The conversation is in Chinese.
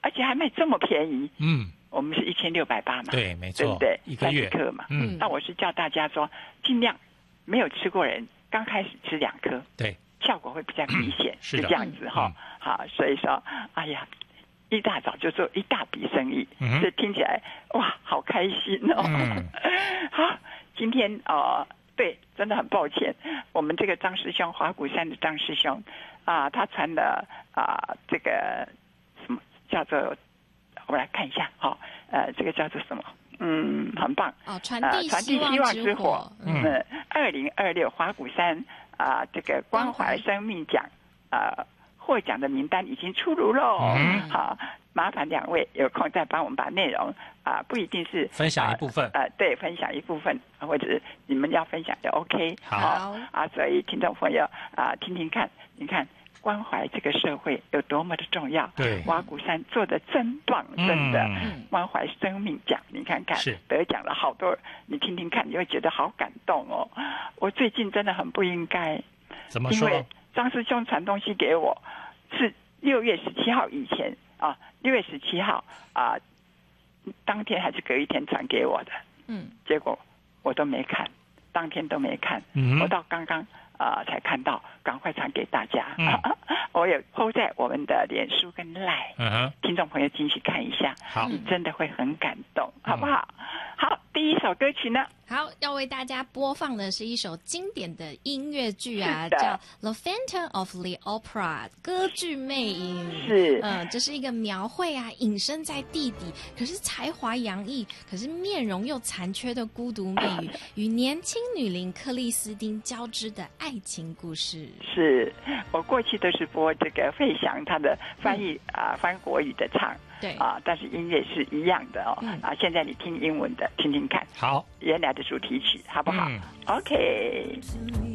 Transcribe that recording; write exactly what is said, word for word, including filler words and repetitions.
而且还卖这么便宜。 嗯， 我们是一千六百八嘛， 对，没错， 对不对？ 一个月克嘛。 嗯， 那我是叫大家说，尽量没有吃过人，刚开始吃两颗， 对， 效果会比较明显， 是这样子哈。好，所以说，哎呀。一大早就做一大笔生意，嗯、这听起来哇，好开心哦！嗯、好，今天哦、呃，对，真的很抱歉，我们这个张师兄，华鼓山的张师兄啊、呃，他传了啊、呃，这个什么叫做？我来看一下，哈、哦，呃，这个叫做什么？嗯，很棒哦，传递传递希望之火。 嗯， 二零二六华鼓山啊、呃，这个关怀生命奖啊。呃获奖的名单已经出炉喽，嗯、好，麻烦两位有空再帮我们把内容啊、呃，不一定是分享一部分， 呃，对，分享一部分，或者是你们要分享也 OK， 好啊，所以听众朋友啊、呃，听听看，你看关怀这个社会有多么的重要， 对， 华鼓山做的真棒，真的， 嗯、 关怀生命奖，你看看， 是得奖了好多，你听听看，你会觉得好感动哦。我最近真的很不应该， 怎么说？ 因为张师兄传东西给我。是六月十七号以前啊，六月十七号啊，当天还是隔一天传给我的，嗯，结果我都没看，当天都没看，嗯、我到刚刚啊才看到，赶快传给大家。嗯、我有 po 在我们的脸书跟 Line， 嗯、听众朋友进去看一下， 好， 你真的会很感动，好不好？嗯、好，第一首歌曲呢？ 好，要为大家播放的是一首经典的音乐剧啊，叫《The Phantom of the Opera》歌剧魅影。 是， 嗯，这是一个描绘啊，隐身在地底，可是才华洋溢，可是面容又残缺的孤独魅语，与年轻女伶克里斯汀交织的爱情故事。 是我过去都是播这个费翔他的翻译、嗯、啊，翻国语的唱。 对啊，但是音乐是一样的哦。嗯、啊，现在你听英文的，听听看。 好， 原来的主题曲好不好、嗯、？OK。